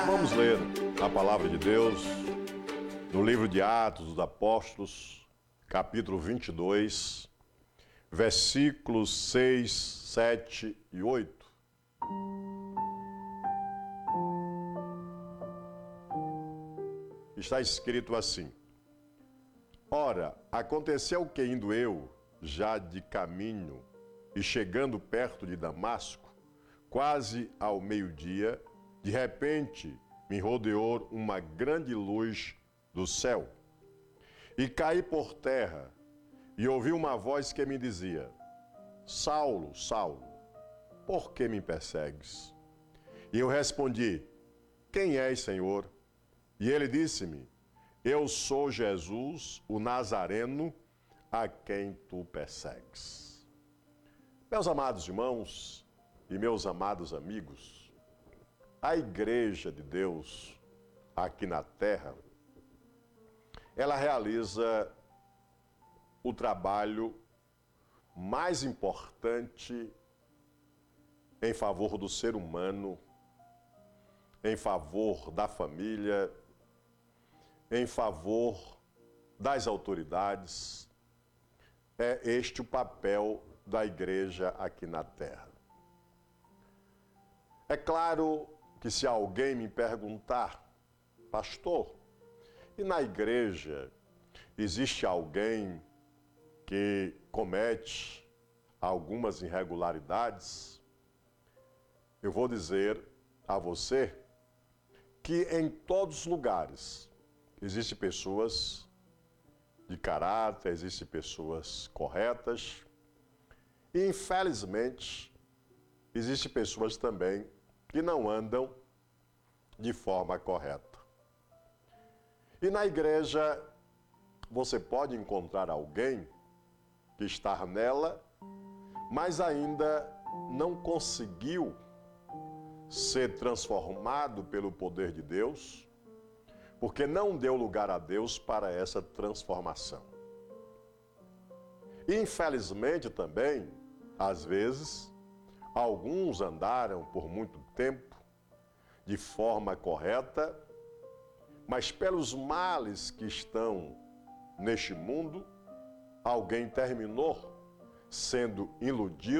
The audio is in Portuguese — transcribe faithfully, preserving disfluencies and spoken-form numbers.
Vamos ler a palavra de Deus no livro de Atos dos Apóstolos, capítulo vinte e dois, versículos seis, sete e oito. Está escrito assim: Ora, aconteceu que indo eu, já de caminho, e chegando perto de Damasco, quase ao meio-dia, de repente me rodeou uma grande luz do céu. E caí por terra, e ouvi uma voz que me dizia: Saulo, Saulo, por que me persegues? E eu respondi: Quem és, Senhor? E ele disse-me: Eu sou Jesus, o Nazareno, a quem tu persegues. Meus amados irmãos e meus amados amigos, a Igreja de Deus aqui na Terra, ela realiza o trabalho mais importante em favor do ser humano, em favor da família, em favor das autoridades. É este o papel da igreja aqui na Terra. É claro que se alguém me perguntar: pastor, e na igreja existe alguém que comete algumas irregularidades? Eu vou dizer a você que em todos os lugares existem pessoas de caráter, existem pessoas corretas e, infelizmente, existem pessoas também que não andam de forma correta. E na igreja você pode encontrar alguém que está nela, mas ainda não conseguiu ser transformado pelo poder de Deus, porque não deu lugar a Deus para essa transformação. E, infelizmente também, às vezes, alguns andaram por muito tempo de forma correta, mas pelos males que estão neste mundo, alguém terminou sendo iludido